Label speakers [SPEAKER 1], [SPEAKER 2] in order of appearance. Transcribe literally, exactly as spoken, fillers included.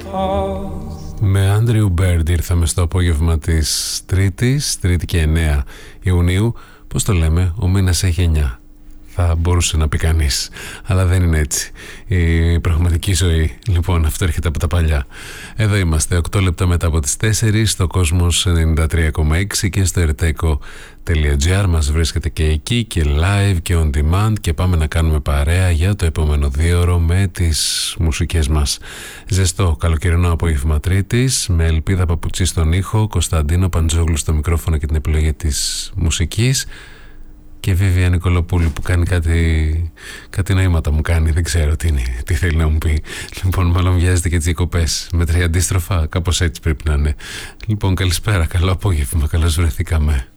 [SPEAKER 1] Με Άντριου Μπέρντ ήρθαμε στο απόγευμα της Τρίτης, Τρίτη και εννέα Ιουνίου. Πώς το λέμε, ο μήνας έχει εννιά. Θα μπορούσε να πει κανείς, αλλά δεν είναι έτσι η πραγματική ζωή. Λοιπόν, αυτό έρχεται από τα παλιά. Εδώ είμαστε, οκτώ λεπτά μετά από τις τέσσερις, στο Κόσμος ενενήντα τρία κόμμα έξι και στο ερτέκο τελεία τζι άρ. Μας βρίσκεται και εκεί και live και on demand, και πάμε να κάνουμε παρέα για το επόμενο δίωρο με τις μουσικές μας. Ζεστό καλοκαιρινό απόγευμα Τρίτης, με Ελπίδα Παπουτσί στον ήχο, Κωνσταντίνο Παντζόγλου στο μικρόφωνο και την επιλογή της μουσικής, και Βίβια Νικολοπούλου που κάνει κάτι, κάτι νοήματα μου κάνει, δεν ξέρω τι, είναι, τι θέλει να μου πει. Λοιπόν, μάλλον βιάζεται και τις διακοπές με τρία αντίστροφα, κάπως έτσι πρέπει να είναι. Λοιπόν, καλησπέρα, καλό απόγευμα, καλώς βρεθήκαμε.